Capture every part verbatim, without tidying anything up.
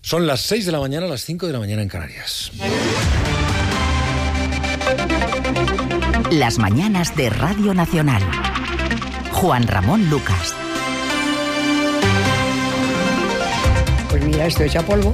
Son las seis de la mañana, las cinco de la mañana en Canarias. Las mañanas de Radio Nacional. Juan Ramón Lucas. Pues mira, esto echa polvo,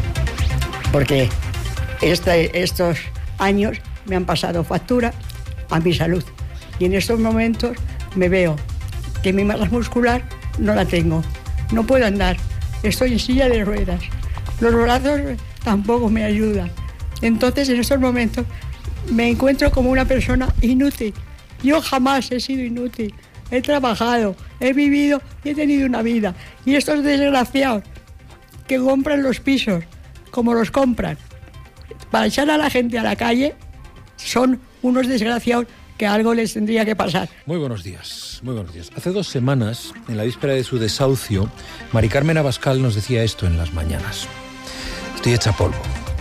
porque este, estos años me han pasado factura a mi salud. Y en estos momentos me veo que mi masa muscular no la tengo. No puedo andar, estoy en silla de ruedas. Los brazos tampoco me ayudan. Entonces, en estos momentos, me encuentro como una persona inútil. Yo jamás he sido inútil. He trabajado, he vivido y he tenido una vida. Y estos desgraciados que compran los pisos, como los compran, para echar a la gente a la calle, son unos desgraciados que algo les tendría que pasar. Muy buenos días, muy buenos días. Hace dos semanas, en la víspera de su desahucio, Mari Carmen Abascal nos decía esto en las mañanas. Estoy hecha polvo.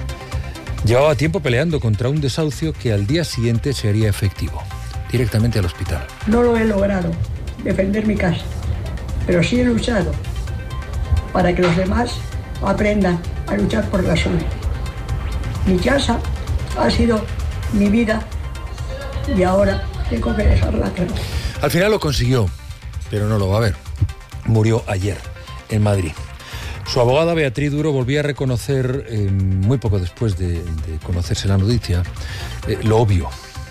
Llevaba tiempo peleando contra un desahucio que al día siguiente se haría efectivo, directamente al hospital. No lo he logrado, defender mi casa, pero sí he luchado para que los demás aprendan a luchar por la suya. Mi casa ha sido mi vida y ahora tengo que dejarla atrás. Al final lo consiguió, pero no lo va a ver. Murió ayer, en Madrid. Su abogada Beatriz Duro volvía a reconocer, eh, muy poco después de, de conocerse la noticia, eh, lo obvio.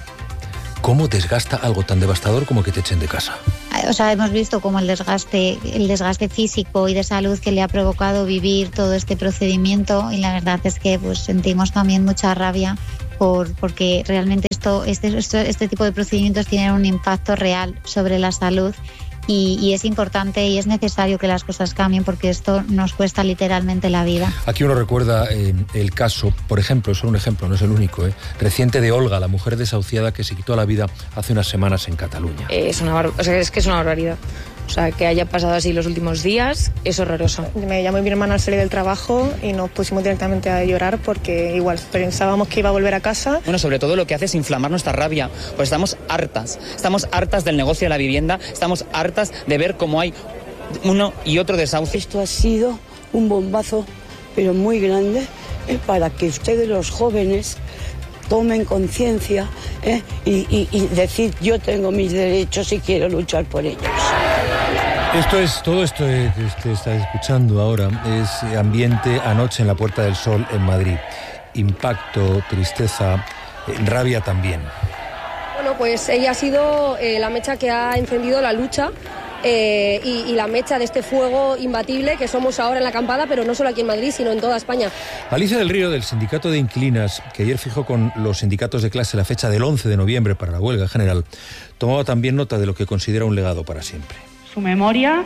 ¿Cómo desgasta algo tan devastador como que te echen de casa? O sea, hemos visto cómo el desgaste, el desgaste físico y de salud que le ha provocado vivir todo este procedimiento, y la verdad es que pues sentimos también mucha rabia por porque realmente esto, este, esto, este tipo de procedimientos tienen un impacto real sobre la salud. Y, y es importante y es necesario que las cosas cambien, porque esto nos cuesta literalmente la vida. Aquí uno recuerda eh, el caso, por ejemplo, solo un ejemplo, no es el único, eh, reciente de Olga, la mujer desahuciada que se quitó la vida hace unas semanas en Cataluña. Eh, es, una bar- o sea, es que es una barbaridad. O sea, que haya pasado así los últimos días es horroroso. Me llamó mi hermana al salir del trabajo y nos pusimos directamente a llorar porque igual pensábamos que iba a volver a casa. Bueno, sobre todo lo que hace es inflamar nuestra rabia, pues estamos hartas, estamos hartas del negocio de la vivienda, estamos hartas de ver cómo hay uno y otro desahucio. Esto ha sido un bombazo, pero muy grande, eh, para que ustedes los jóvenes tomen conciencia eh, y, y, y decir yo tengo mis derechos y quiero luchar por ellos. Esto es, todo esto que usted está escuchando ahora es ambiente anoche en la Puerta del Sol en Madrid. Impacto, tristeza, eh, rabia también. Bueno, pues ella ha sido eh, la mecha que ha encendido la lucha eh, y, y la mecha de este fuego imbatible que somos ahora en la acampada, pero no solo aquí en Madrid, sino en toda España. Alicia del Río, del Sindicato de Inquilinas, que ayer fijó con los sindicatos de clase la fecha del once de noviembre para la huelga general, tomaba también nota de lo que considera un legado para siempre. Su memoria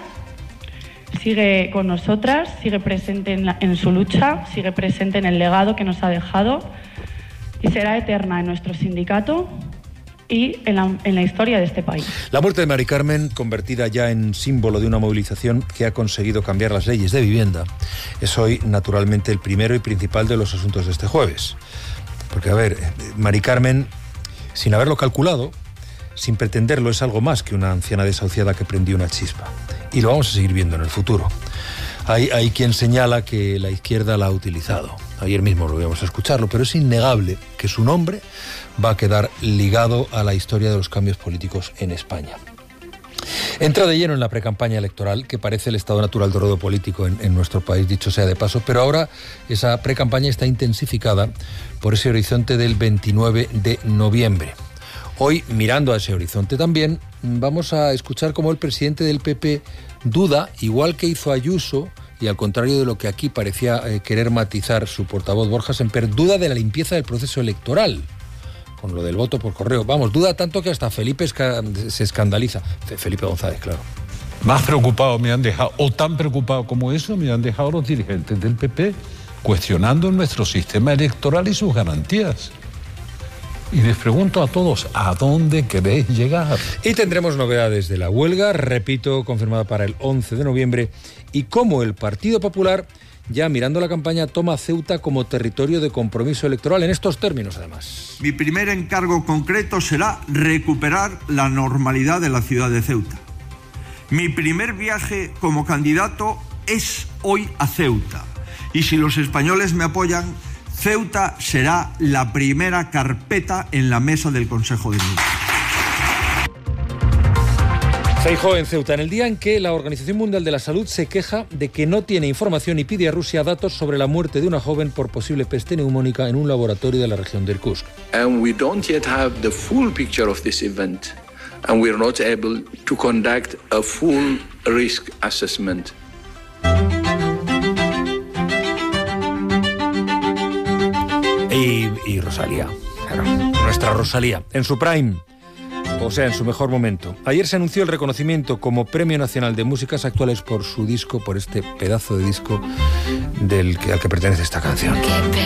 sigue con nosotras, sigue presente en, la, en su lucha, sigue presente en el legado que nos ha dejado y será eterna en nuestro sindicato y en la, en la historia de este país. La muerte de Mari Carmen, convertida ya en símbolo de una movilización que ha conseguido cambiar las leyes de vivienda, es hoy naturalmente el primero y principal de los asuntos de este jueves. Porque, a ver, Mari Carmen, sin haberlo calculado, sin pretenderlo, es algo más que una anciana desahuciada que prendió una chispa. Y lo vamos a seguir viendo en el futuro. Hay, hay quien señala que la izquierda la ha utilizado. Ayer mismo lo íbamos a escucharlo, pero es innegable que su nombre va a quedar ligado a la historia de los cambios políticos en España. Entra de lleno en la precampaña electoral, que parece el estado natural del orden político en, en nuestro país, dicho sea de paso, pero ahora esa precampaña está intensificada por ese horizonte del veintinueve de noviembre. Hoy, mirando a ese horizonte también, vamos a escuchar cómo el presidente del P P duda, igual que hizo Ayuso, y al contrario de lo que aquí parecía eh, querer matizar su portavoz Borja Semper, duda de la limpieza del proceso electoral, con lo del voto por correo. Vamos, duda tanto que hasta Felipe esca- se escandaliza. Felipe González, claro. Más preocupado me han dejado, o tan preocupado como eso, me han dejado los dirigentes del P P cuestionando nuestro sistema electoral y sus garantías. Y les pregunto a todos, ¿a dónde queréis llegar? Y tendremos novedades de la huelga, repito, confirmada para el once de noviembre, y cómo el Partido Popular, ya mirando la campaña, toma Ceuta como territorio de compromiso electoral, en estos términos además. Mi primer encargo concreto será recuperar la normalidad de la ciudad de Ceuta. Mi primer viaje como candidato es hoy a Ceuta. Y si los españoles me apoyan, Ceuta será la primera carpeta en la mesa del Consejo de Ministros. Feijóo en Ceuta, en el día en que la Organización Mundial de la Salud se queja de que no tiene información y pide a Rusia datos sobre la muerte de una joven por posible peste neumónica en un laboratorio de la región de Irkutsk. And we don't yet have the full picture of this event, and we're not able to conduct a full risk assessment. Y, y Rosalía, claro, nuestra Rosalía, en su prime. O sea, en su mejor momento. Ayer se anunció el reconocimiento como Premio Nacional de Músicas Actuales por su disco, por este pedazo de disco del que, al que pertenece esta canción.